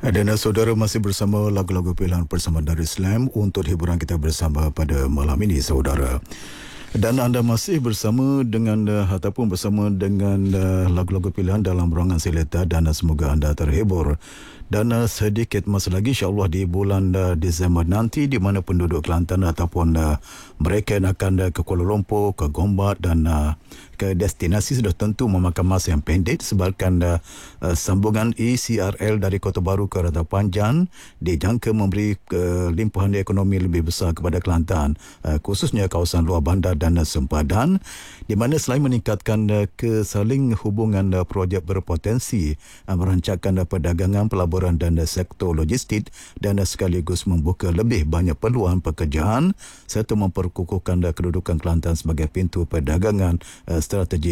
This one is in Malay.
Dan saudara masih bersama lagu-lagu pilihan bersama dari Slam untuk hiburan kita bersama pada malam ini saudara. Dan anda masih bersama dengan ataupun bersama dengan lagu-lagu pilihan dalam ruangan Seleta dan semoga anda terhibur. Dan sedikit masa lagi insya-Allah di bulan Disember nanti di mana penduduk Kelantan ataupun mereka yang akan ke Kuala Lumpur, ke Gombak dan ke destinasi sudah tentu memakan masa yang pendek sebabkan sambungan ECRL dari Kota Baru ke Rata Panjang dijangka memberi limpahan ekonomi lebih besar kepada Kelantan, khususnya kawasan luar bandar dan sempadan, di mana selain meningkatkan kesaling hubungan projek berpotensi merancangkan perdagangan, pelaburan dan sektor logistik dan sekaligus membuka lebih banyak peluang pekerjaan serta memperkukuhkan kedudukan Kelantan sebagai pintu perdagangan strategi